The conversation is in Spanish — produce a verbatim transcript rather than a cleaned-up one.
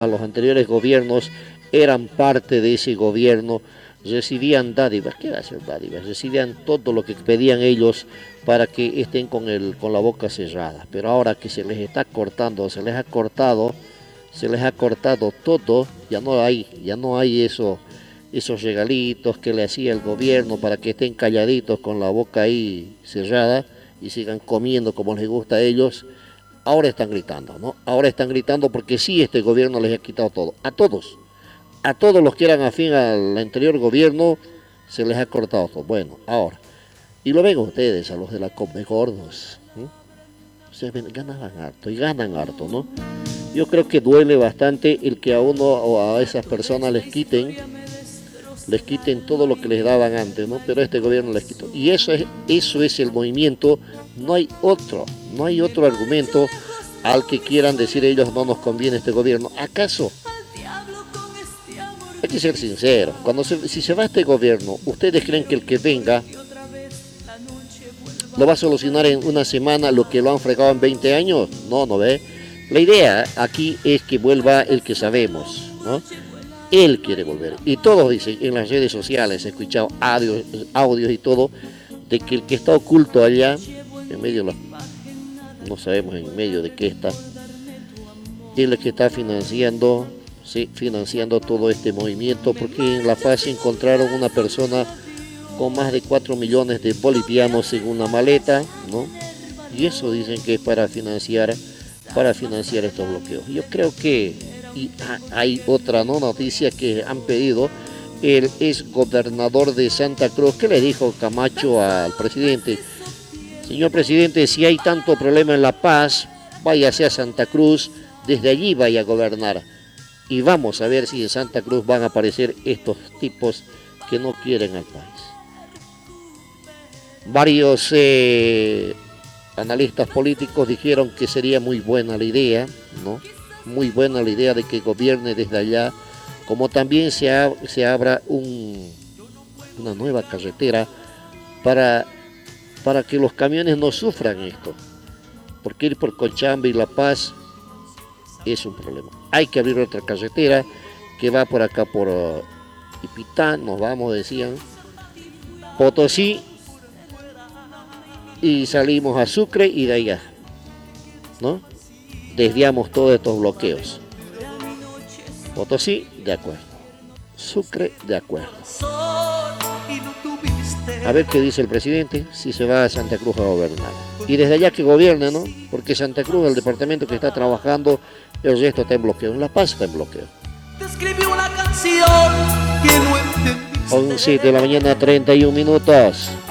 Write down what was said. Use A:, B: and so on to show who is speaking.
A: a los anteriores gobiernos, eran parte de ese gobierno, recibían dádivas. ¿Qué va a hacer dádivas? Recibían todo lo que pedían ellos para que estén con, el, con la boca cerrada. Pero ahora que se les está cortando, se les ha cortado, se les ha cortado todo, ya no hay, ya no hay eso, esos regalitos que le hacía el gobierno para que estén calladitos con la boca ahí cerrada y sigan comiendo como les gusta a ellos. Ahora están gritando, ¿no? Ahora están gritando porque sí, este gobierno les ha quitado todo, a todos, a todos los que eran afín al anterior gobierno, se les ha cortado todo. Bueno, ahora, y lo ven ustedes, a los de la Come Gordos, ¿no? Ustedes ven, ganaban harto y ganan harto, ¿no? Yo creo que duele bastante el que a uno o a esas personas les quiten, les quiten todo lo que les daban antes, ¿no? Pero este gobierno les quitó. Y eso es, eso es el movimiento, no hay otro, no hay otro argumento al que quieran decir ellos no nos conviene este gobierno. ¿Acaso? Hay que ser sinceros, cuando se, si se va este gobierno, ¿ustedes creen que el que venga lo va a solucionar en una semana lo que lo han fregado en veinte años? No, no ve. La idea aquí es que vuelva el que sabemos, ¿no? Él quiere volver. Y todos dicen, en las redes sociales, he escuchado audios, audios y todo, de que el que está oculto allá, en medio de los, no sabemos en medio de qué está, es el que está financiando, sí, financiando todo este movimiento, porque en La Paz encontraron una persona con más de cuatro millones de bolivianos en una maleta, ¿no? Y eso dicen que es para financiar, para financiar estos bloqueos. Yo creo que y hay otra no noticia que han pedido el ex gobernador de Santa Cruz. ¿Qué le dijo Camacho al presidente? Señor presidente, si hay tanto problema en La Paz, váyase a Santa Cruz, desde allí vaya a gobernar. Y vamos a ver si en Santa Cruz van a aparecer estos tipos que no quieren al país. Varios eh, analistas políticos dijeron que sería muy buena la idea, ¿no? Muy buena la idea de que gobierne desde allá, como también se, ab se abra un, una nueva carretera para, para que los camiones no sufran esto, porque ir por Cochabamba y La Paz es un problema. Hay que abrir otra carretera que va por acá por uh, Ipitán, nos vamos, decían, Potosí, y salimos a Sucre y de allá, ¿no? Desviamos todos estos bloqueos. Potosí, de acuerdo. Sucre, de acuerdo. A ver qué dice el presidente, si se va a Santa Cruz a gobernar. Y desde allá que gobierne, ¿no? Porque Santa Cruz, el departamento que está trabajando, el resto está en bloqueo. En La Paz está en bloqueo. once de la mañana, treinta y un minutos.